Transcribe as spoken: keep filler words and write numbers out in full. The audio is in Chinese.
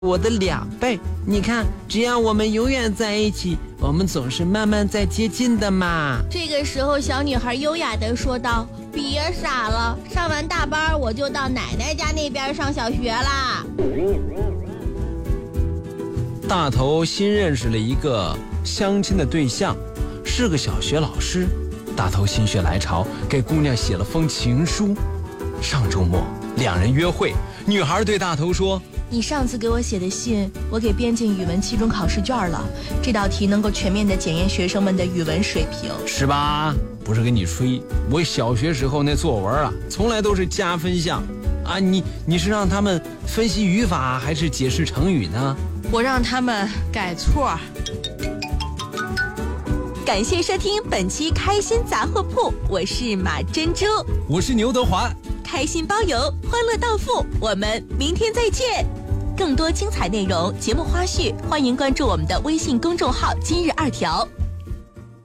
我的两倍。你看，只要我们永远在一起，我们总是慢慢在接近的嘛。 这个时候，小女孩优雅地说道：“别傻了，上完大班我就到奶奶家那边上小学啦。” 大头新认识了一个相亲的对象，是个小学老师。大头心血来潮，给姑娘写了封情书。上周末，两人约会，女孩对大头说：“ 你上次给我写的信，我给编进语文期中考试卷了。这道题能够全面地检验学生们的语文水平， 是吧？不是跟你吹，我小学时候那作文啊，从来都是加分项啊。你你是让他们分析语法，还是解释成语呢？ 我让他们改错。” 感谢收听本期开心杂货铺，我是马珍珠， 我是牛德华。 开心包邮，欢乐到付，我们明天再见。更多精彩内容、节目花絮，欢迎关注我们的微信公众号“今日二条”。